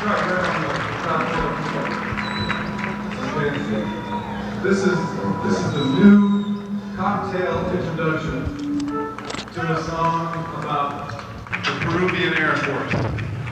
right there on the top there. This is the new cocktail introduction to a song about the Peruvian Air Force.